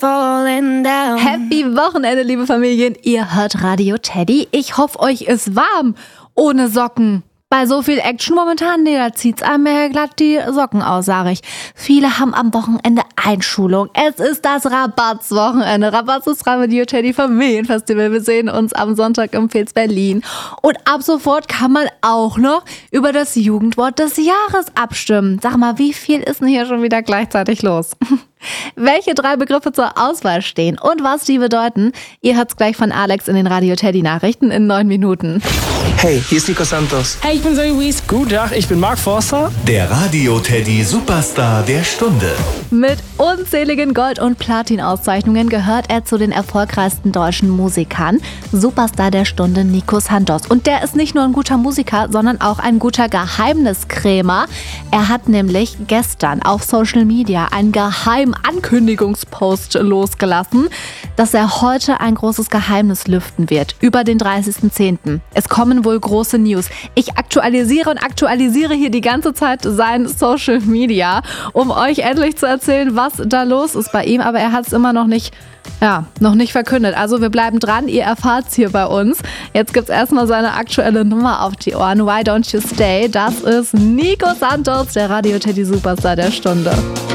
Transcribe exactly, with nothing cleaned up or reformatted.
falling down. Happy Wochenende, liebe Familien. Ihr hört Radio Teddy. Ich hoffe, euch ist warm. Ohne Socken. Bei so viel Action momentan, nee, da zieht's einem ja glatt die Socken aus, sag ich. Viele haben am Wochenende Einschulung. Es ist das Rabatz-Wochenende. Rabatz ist Radio Teddy Familienfestival. Wir sehen uns am Sonntag im Pils Berlin. Und ab sofort kann man auch noch über das Jugendwort des Jahres abstimmen. Sag mal, wie viel ist denn hier schon wieder gleichzeitig los? Welche drei Begriffe zur Auswahl stehen und was die bedeuten, ihr hört's gleich von Alex in den Radio Teddy Nachrichten in neun Minuten. Hey, hier ist Nico Santos. Hey, ich bin Zoe Wies. Guten Tag, ich bin Mark Forster. Der Radio Teddy Superstar der Stunde. Mit unzähligen Gold- und Platin-Auszeichnungen gehört er zu den erfolgreichsten deutschen Musikern. Superstar der Stunde Nico Santos. Und der ist nicht nur ein guter Musiker, sondern auch ein guter Geheimniskrämer. Er hat nämlich gestern auf Social Media einen geheimen Ankündigungspost losgelassen, dass er heute ein großes Geheimnis lüften wird über den dreißigsten zehnten Es kommen wohl große News. Ich aktualisiere und aktualisiere hier die ganze Zeit sein Social Media, um euch endlich zu erzählen, was da los ist bei ihm. Aber er hat es immer noch nicht, ja, noch nicht verkündet. Also wir bleiben dran, ihr erfahrt es hier bei uns. Jetzt gibt's erstmal seine aktuelle Nummer auf die Ohren. Why Don't You Stay? Das ist Nico Santos, der Radio Teddy Superstar der Stunde.